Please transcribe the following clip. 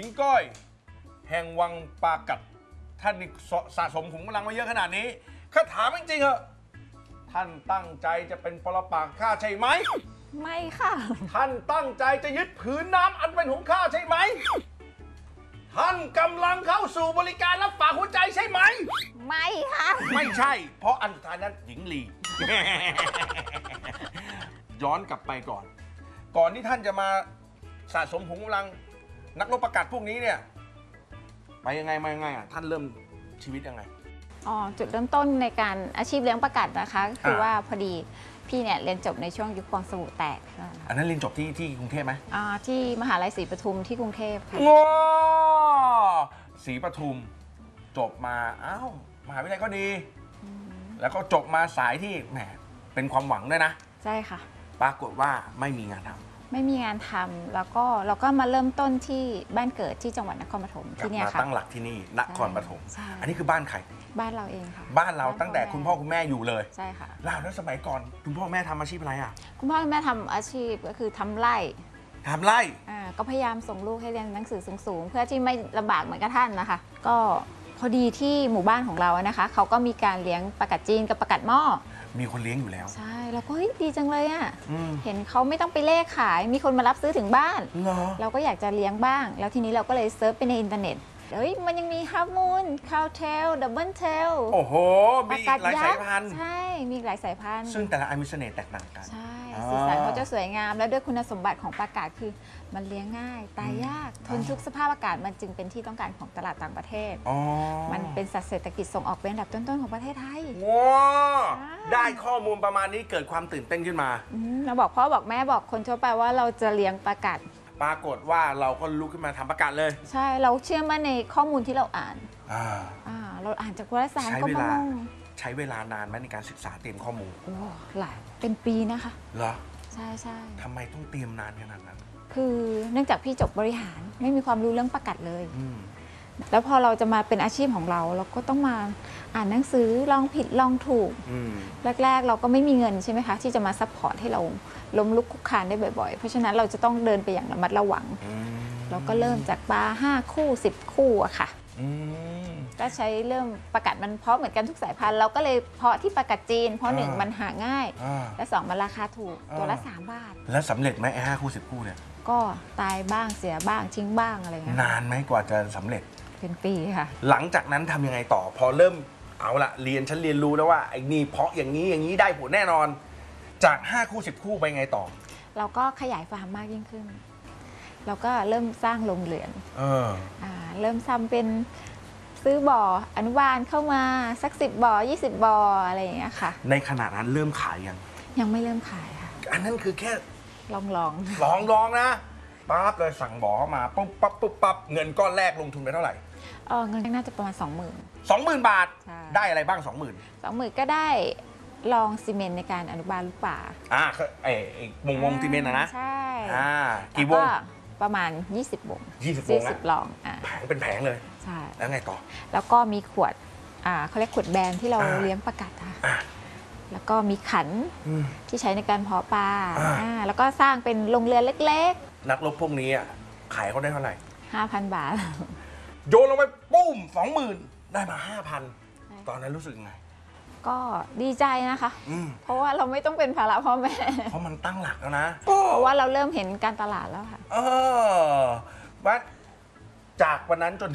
ก้อยแห่งวังปากัดท่านนี่สะสมขุมกำลังมาเยอะขนาดนี้ข้าถามจริงๆเหอะท่านตั้งใจจะเป็นปรปักษ์ข้าใช่ไหมไม่ค่ะท่านตั้งใจจะยึดผืนน้ำอันเป็นของข้าใช่ไหมท่านกำลังเข้าสู่บริการรับฝากหัวใจใช่ไหมไม่ค่ะไม่ใช่เพราะอันสุดท้ายนั้นหญิงลี ย้อนกลับไปก่อนที่ท่านจะมาสะสมขุมกำลังนักรบประกัดพวกนี้เนี่ยไปยังไงมายังไงอ่ะท่านเริ่มชีวิตยังไงจุดเริ่มต้นในการอาชีพเลี้ยงประกัดนะคะคือว่าพอดีพี่เนี่ยเรียนจบในช่วงยุคฟองสบู่แตกอันนั้นเรียนจบที่กรุงเทพไหมที่มหาลัยศรีปทุมที่กรุงเทพค่ะศรีปทุมจบมามหาวิทยาลัยก็ดีแล้วก็จบมาสายที่แหมเป็นความหวังด้วยนะใช่ค่ะปรากฏว่าไม่มีงานทำไม่มีงานทำแล้วก็เราก็มาเริ่มต้นที่บ้านเกิดที่จังหวัดนครปฐมที่นี่ค่ะตั้งหลักที่นี่นครปฐมอันนี้คือบ้านใครบ้านเราเองค่ะบ้านเราตั้งแต่คุณพ่อคุณแม่อยู่เลยใช่ค่ะแล้วสมัยก่อนคุณพ่อแม่ทำอาชีพอะไรอ่ะคุณพ่อคุณแม่ทำอาชีพก็คือทำไร่ก็พยายามส่งลูกให้เรียนหนังสือสูงๆเพื่อที่ไม่ลำบากเหมือนกับท่านนะคะก็พอดีที่หมู่บ้านของเรานะคะเขาก็มีการเลี้ยงประกัดจีนกับประกัดหม้อมีคนเลี้ยงอยู่แล้วใช่เราก็ดีจังเลยอ่ะเห็นเขาไม่ต้องไปเล่ขายมีคนมารับซื้อถึงบ้านเราก็อยากจะเลี้ยงบ้างแล้วทีนี้เราก็เลยเซิร์ชไปในอินเทอร์เน็ตมันยังมีฮาร์มูนคาวเทลดับเบิลเทลโอ้โหมีหลายสายพันธุ์ใช่มีหลายสายพันธุ์ซึ่งแต่ละอันมีเสน่ห์แตกต่างกันใช่สีสันเขาจะสวยงามแล้วด้วยคุณสมบัติของปลากาศคือมันเลี้ยงง่ายตายยากทนทุกสภาพอากาศมันจึงเป็นที่ต้องการของตลาดต่างประเทศมันเป็นสัตว์เศรษฐกิจส่งออกเป็นอันดับต้นๆของประเทศไทยว้าได้ข้อมูลประมาณนี้เกิดความตื่นเต้นขึ้นมาเราบอกพ่อบอกแม่บอกคนทั่วไปว่าเราจะเลี้ยงปลากาศปรากฏว่าเราก็ลุกขึ้นมาทำประกาศเลยใช่เราเชื่อมั่นในข้อมูลที่เราอ่านเราอ่านจากวารสารก็มองใช้เวลานานไหมในการศึกษาเตรียมข้อมูลหลายเป็นปีนะคะเหรอใช่ทำไมต้องเตรียมนานขนาดนั้นคือเนื่องจากพี่จบบริหารไม่มีความรู้เรื่องประกัดเลยแล้วพอเราจะมาเป็นอาชีพของเราเราก็ต้องมาอ่านหนังสือลองผิดลองถูกแรกๆเราก็ไม่มีเงินใช่ไหมคะที่จะมาซัพพอร์ตให้เราล้มลุกคลุกคลานได้บ่อยๆเพราะฉะนั้นเราจะต้องเดินไปอย่างระมัดระวังเราก็เริ่มจากปลา5 คู่10 คู่อะค่ะก็ใช้เริ่มประกัดมันเพาะเหมือนกันทุกสายพันธุ์เราก็เลยเพาะที่ประกัดจีนเพราะ1มันหาง่ายและ2มันราคาถูกตัวละ3 บาทแล้วสำเร็จไหมไอ้5 คู่10 คู่เนี่ยก็ตายบ้างเสียบ้างทิ้งบ้างอะไรเงี้ยนานไหมกว่าจะสำเร็จเป็นปีค่ะหลังจากนั้นทำยังไงต่อพอเริ่มเอาละฉันเรียนรู้แล้วว่าไอ้นี่เพาะอย่างนี้ได้ผลแน่นอนจาก5 คู่10 คู่ไปไงต่อเราก็ขยายฟาร์มมากยิ่งขึ้นเราก็เริ่มสร้างโรงเรือนเริ่มทำเป็นซื้อบ่ออนุบาลเข้ามาสัก10 บ่อ20 บ่ออะไรอย่างเงี้ยค่ะในขณะนั้นเริ่มขายยังไม่เริ่มขายค่ะอันนั้นคือแค่ลองนะปั๊บเลยสั่งบ่อเข้ามาปุ๊บเงินก้อนแรกลงทุนไปเท่าไหร่เงินน่าจะประมาณ 20,000 บาทได้อะไรบ้าง 20,000ก็ได้ลองซีเมนต์ในการอนุบาลลูกป่าวงซีเมนต์นะใช่กี่วงประมาณ20 วง 20 ลองแผงเป็นแผงเลยใช่แล้วไงต่อแล้วก็มีขวดเขาเรียกขวดแบนที่เราเลี้ยงประกัดค่ะแล้วก็มีขันที่ใช้ในการเพาะปลาแล้วก็สร้างเป็นโรงเรือนเล็กๆนักรบพวกนี้ขายเขาได้เท่าไหร่ 5,000 บาทโยนลงไปปุ้ม 20,000 ได้มา 5,000 ตอนนั้นรู้สึกไงก็ดีใจนะคะเพราะว่าเราไม่ต้องเป็นภาระพ่อแม่เพราะมันตั้งหลักแล้วนะเพราะว่าเราเริ่มเห็นการตลาดแล้วค่ะว่าจากวันนั้นจน